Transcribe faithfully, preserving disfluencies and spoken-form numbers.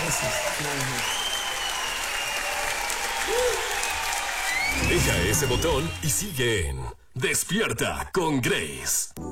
Deja ese botón y sigue en Despierta con Grace.